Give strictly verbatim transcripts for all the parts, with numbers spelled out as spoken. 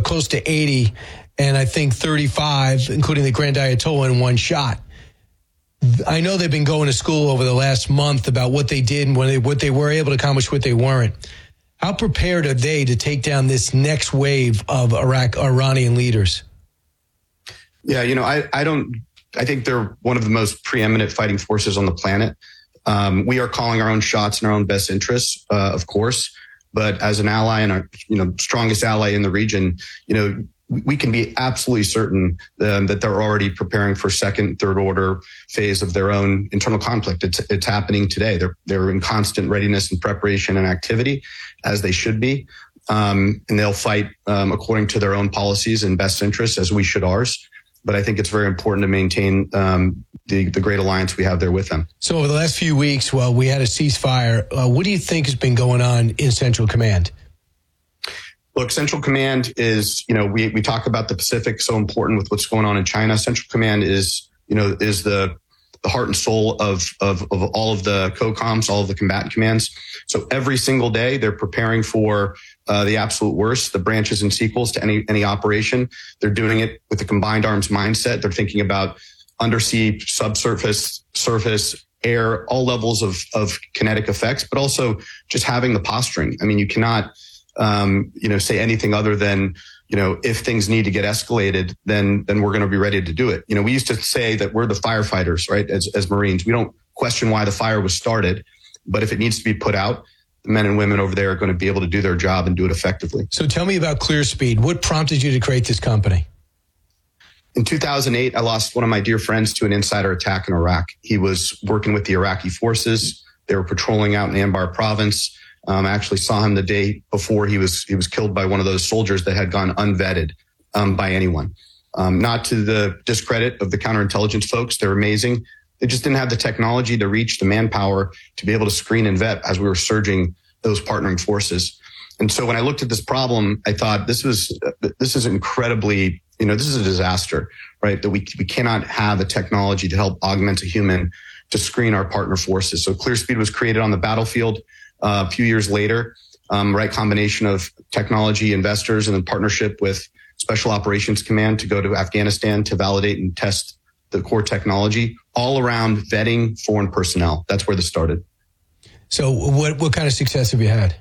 close to eighty, and I think thirty-five, including the Grand Ayatollah, in one shot. I know they've been going to school over the last month about what they did and what they, what they were able to accomplish, what they weren't. How prepared are they to take down this next wave of Iraq Iranian leaders? Yeah, you know, I, I don't, I think they're one of the most preeminent fighting forces on the planet. Um, we are calling our own shots in our own best interests, uh, of course, but as an ally and our, you know, strongest ally in the region, you know, we can be absolutely certain um, that they're already preparing for second, third order phase of their own internal conflict. It's, it's happening today. They're, they're in constant readiness and preparation and activity, as they should be. Um, and they'll fight um, according to their own policies and best interests, as we should ours. But I think it's very important to maintain um, the, the great alliance we have there with them. So over the last few weeks, well, we had a ceasefire. Uh, what do you think has been going on in Central Command? Look, Central Command is, you know, we, we talk about the Pacific, so important with what's going on in China. Central Command is, you know, is the the heart and soul of, of, of all of the COCOMs, all of the combatant commands. So every single day they're preparing for uh, the absolute worst, the branches and sequels to any, any operation. They're doing it with a combined arms mindset. They're thinking about undersea, subsurface, surface, air, all levels of, of kinetic effects, but also just having the posturing. I mean, you cannot, um, you know, say anything other than, you know, if things need to get escalated, then, then we're going to be ready to do it. You know, we used to say that we're the firefighters, right? As, as Marines, we don't question why the fire was started, but if it needs to be put out, the men and women over there are going to be able to do their job and do it effectively. So tell me about ClearSpeed. What prompted you to create this company? In two thousand eight, I lost one of my dear friends to an insider attack in Iraq. He was working with the Iraqi forces. They were patrolling out in Anbar province. Um, I actually saw him the day before he was he was killed by one of those soldiers that had gone unvetted um, by anyone. Um, not to the discredit of the counterintelligence folks. They're amazing. They just didn't have the technology to reach the manpower to be able to screen and vet as we were surging those partnering forces. And so when I looked at this problem, I thought this was this is incredibly, you know, this is a disaster, right? That we we cannot have a technology to help augment a human to screen our partner forces. So ClearSpeed was created on the battlefield. Uh, a few years later, um, right combination of technology investors and then partnership with Special Operations Command to go to Afghanistan to validate and test the core technology, all around vetting foreign personnel. That's where this started. So what, what kind of success have you had?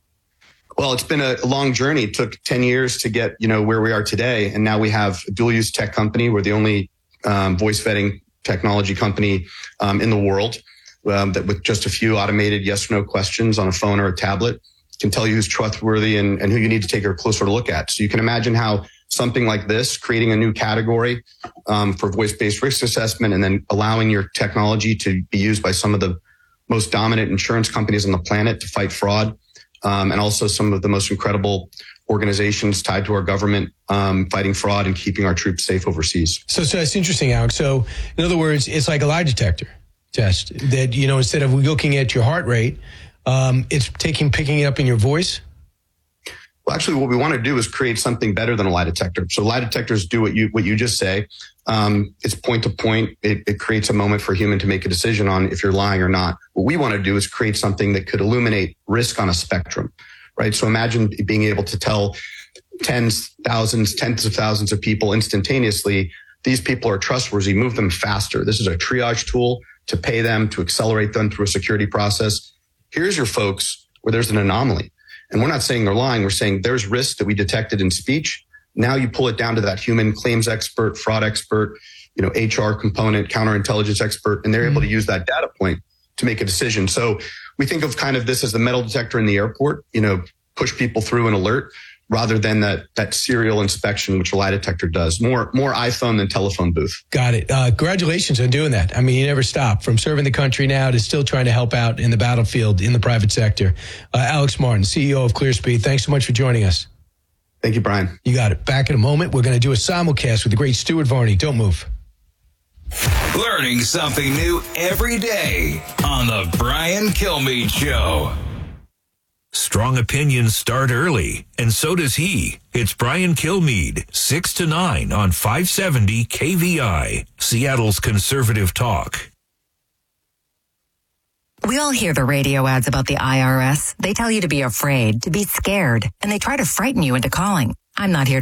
Well, it's been a long journey. It took ten years to get, you know, where we are today. And now we have a dual use tech company. We're the only um, voice vetting technology company um, in the world. Um, that with just a few automated yes or no questions on a phone or a tablet can tell you who's trustworthy and, and who you need to take a closer look at. So you can imagine how something like this, creating a new category um, for voice-based risk assessment and then allowing your technology to be used by some of the most dominant insurance companies on the planet to fight fraud, um, and also some of the most incredible organizations tied to our government um, fighting fraud and keeping our troops safe overseas. So, so it's interesting, Alex. So in other words, it's like a lie detector test that, you know, instead of looking at your heart rate, um, it's taking, picking it up in your voice. Well, actually, what we want to do is create something better than a lie detector. So lie detectors do what you, what you just say. Um, it's point to point. It, it creates a moment for a human to make a decision on if you're lying or not. What we want to do is create something that could illuminate risk on a spectrum, right? So imagine being able to tell tens, thousands, tens of thousands of people instantaneously, these people are trustworthy, move them faster. This is a triage tool to pay them, to accelerate them through a security process. Here's your folks where there's an anomaly. And we're not saying they're lying. We're saying there's risk that we detected in speech. Now you pull it down to that human claims expert, fraud expert, you know, H R component, counterintelligence expert, and they're mm-hmm. able to use that data point to make a decision. So we think of kind of this as the metal detector in the airport, you know, push people through an alert, rather than that that serial inspection, which a lie detector does. More more iPhone than telephone booth. Got it. Uh, congratulations on doing that. I mean, you never stop. From serving the country now to still trying to help out in the battlefield in the private sector. Uh, Alex Martin, C E O of ClearSpeed, thanks so much for joining us. Thank you, Brian. You got it. Back in a moment, we're going to do a simulcast with the great Stuart Varney. Don't move. Learning something new every day on the Brian Kilmeade Show. Strong opinions start early, and so does he. It's Brian Kilmeade, six to nine on five seventy K V I, Seattle's conservative talk. We all hear the radio ads about the I R S. They tell you to be afraid, to be scared, and they try to frighten you into calling. I'm not here